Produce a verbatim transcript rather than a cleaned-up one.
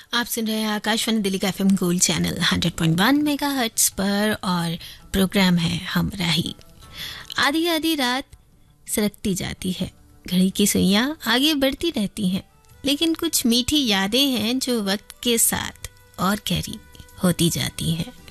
आप सुन रहे हैं आकाशवाणी दिल्ली का FM gold channel hundred point one megahertz पर और प्रोग्राम है हम राही। आधी आधी रात सरकती जाती है, घड़ी की सुइयां आगे बढ़ती रहती हैं, लेकिन कुछ मीठी यादें हैं जो वक्त के साथ और गहरी होती जाती हैं।